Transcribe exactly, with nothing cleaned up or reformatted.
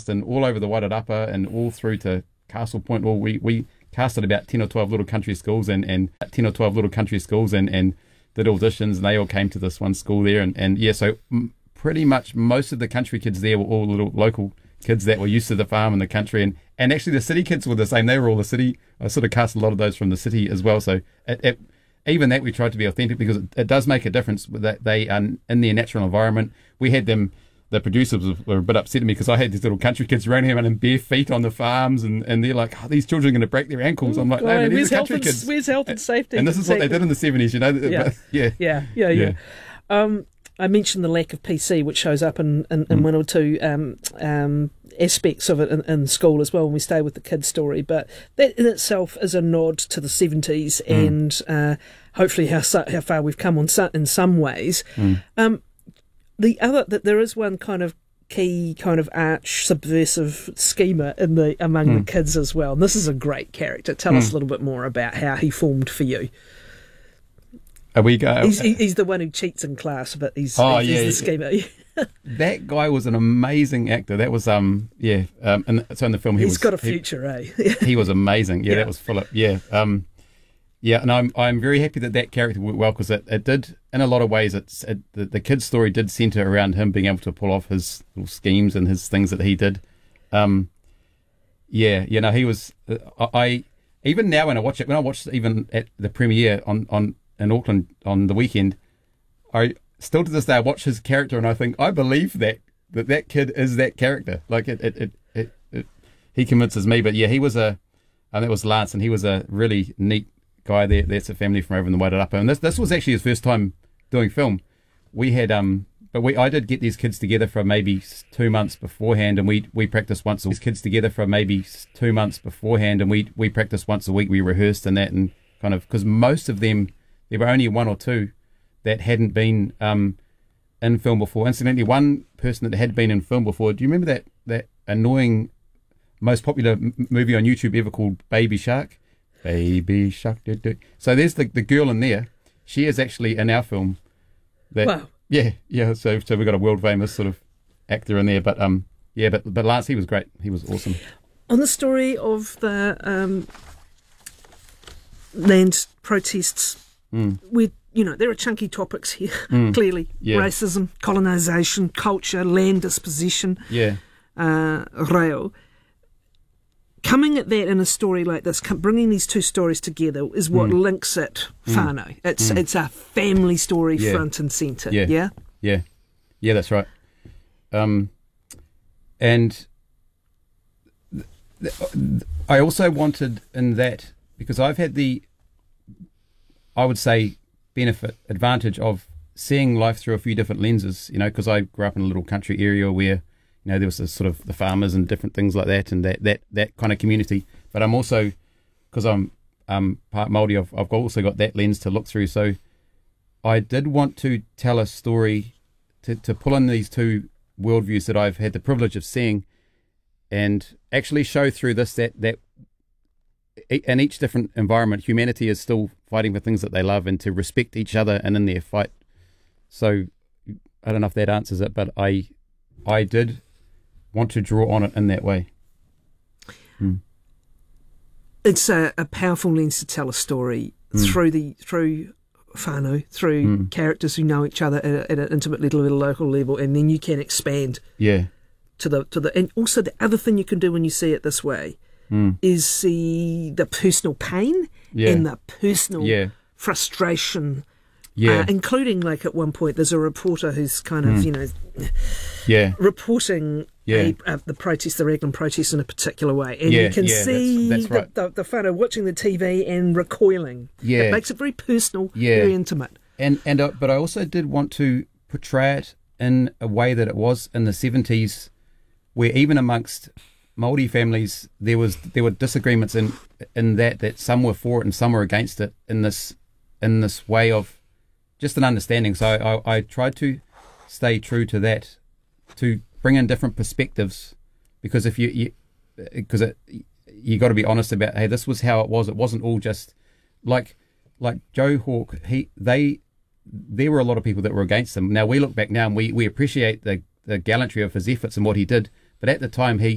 cast in all over the Wairarapa and all through to Castle Point. Well, we, we casted about ten or twelve little country schools and, and ten or twelve little country schools and, and did auditions, and they all came to this one school there. And, and yeah, so m- pretty much most of the country kids there were all little local kids that were used to the farm and the country. And, and actually the city kids were the same. They were all the city. I sort of cast a lot of those from the city as well. So it, it, even that we tried to be authentic because it, it does make a difference that they are in their natural environment. We had them, the producers were a bit upset at me because I had these little country kids running around in bare feet on the farms, and, and they're like, oh, these children are going to break their ankles. Oh, I'm like, God, no, no, these where's are health country and, kids. Where's health and safety? And this is what they did in the seventies, you know? Yeah, but, yeah. yeah, yeah, yeah. yeah. Um, I mentioned the lack of P C, which shows up in, in, in mm. one or two um, um, aspects of it in, in school as well when we stay with the kids' story. But that in itself is a nod to the seventies mm. and uh, hopefully how how far we've come on so, in some ways. Mm. Um, the other that there is one kind of key kind of arch subversive schema in the among mm. the kids as well. And this is a great character. Tell mm. us a little bit more about how he formed for you. Are we go? He's, he's the one who cheats in class, but he's, oh, he's, yeah, he's the schemer. That guy was an amazing actor. That was um yeah um and so in the film he he's was got a future, he, eh? he was amazing. Yeah, yeah, that was Philip. Yeah, um yeah, and I'm I'm very happy that that character worked well because it, it did in a lot of ways. It's it, the the kid's story did centre around him being able to pull off his little schemes and his things that he did. Um, yeah, you know he was. Uh, I even now when I watch it, when I watched it even at the premiere on on. in Auckland on the weekend, I still to this day I watch his character and I think I believe that that, that kid is that character. Like it, it, it, it, it he convinces me. But yeah, he was a, and that was Lance, and he was a really neat guy. There, that's a family from over in the Wairarapa, and this this was actually his first time doing film. We had um, but we I did get these kids together for maybe two months beforehand, and we we practiced once. These kids together for maybe two months beforehand, and we we practiced once a week. We rehearsed and that, and kind of because most of them. There were only one or two that hadn't been um, in film before. Incidentally, one person that had been in film before, do you remember that, that annoying, most popular m- movie on YouTube ever called Baby Shark? Baby Shark. Do, do. So there's the, the girl in there. She is actually in our film. That, wow. Yeah, yeah. So so we got a world famous sort of actor in there. But um, yeah, but, but Lance, he was great. He was awesome. On the story of the um, land protests, Mm. we, you know, there are chunky topics here, mm. clearly. Yeah. Racism, colonisation, culture, land disposition, yeah. uh, reo. Coming at that in a story like this, bringing these two stories together is what mm. links it whānau. Mm. It's mm. it's a family story yeah. front and centre, yeah. yeah? Yeah, yeah, that's right. Um, and th- th- I also wanted in that, because I've had the I would say, benefit, advantage of seeing life through a few different lenses, you know, because I grew up in a little country area where, you know, there was this sort of the farmers and different things like that and that that, that kind of community. But I'm also, because I'm um, part Māori, I've, I've also got that lens to look through. So I did want to tell a story, to, to pull in these two worldviews that I've had the privilege of seeing and actually show through this that that in each different environment, humanity is still fighting for things that they love and to respect each other and in their fight. So I don't know if that answers it, but I I did want to draw on it in that way. Mm. It's a, a powerful lens to tell a story mm. through the through whānau, through mm. characters who know each other at, a, at an intimate level, at a local level, and then you can expand yeah. to the to the and also the other thing you can do when you see it this way. Mm. is the the personal pain yeah. and the personal yeah. frustration, yeah. uh, including like at one point there's a reporter who's kind of mm. you know yeah. reporting yeah. a, uh, the protest, the Raglan protest in a particular way, and yeah, you can yeah, see that's, that's right. the, the, the whānau watching the T V and recoiling. Yeah. It makes it very personal, yeah. very intimate. And and uh, but I also did want to portray it in a way that it was in the seventies, where even amongst Māori families, there was there were disagreements in in that that some were for it and some were against it in this in this way of just an understanding. So I, I tried to stay true to that, to bring in different perspectives, because if you because you, it you got to be honest about, hey, this was how it was. It wasn't all just like like Joe Hawke. He they there were a lot of people that were against him. Now we look back now and we we appreciate the the gallantry of his efforts and what he did, but at the time he